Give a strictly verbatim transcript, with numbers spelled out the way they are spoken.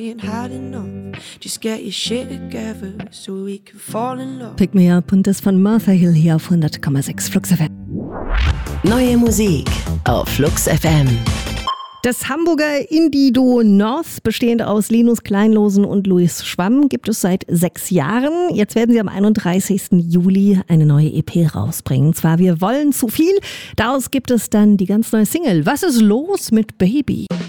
Pick Me Up und das von Martha Hill hier auf hundert Komma sechs Flux F M. Neue Musik auf Flux F M. Das Hamburger Indie-Duo North, bestehend aus Linus Kleinlosen und Luis Schwamm, gibt es seit sechs Jahren. Jetzt werden sie am einunddreißigsten Juli eine neue E P rausbringen. Und zwar Wir wollen zu viel. Daraus gibt es dann die ganz neue Single Was ist los mit Baby?